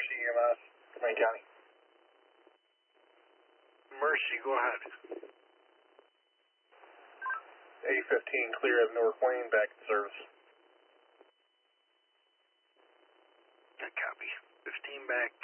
Mercy EMS, Wayne County. Mercy, go ahead. A15 clear of North Wayne, back in service. Good copy. 15 back.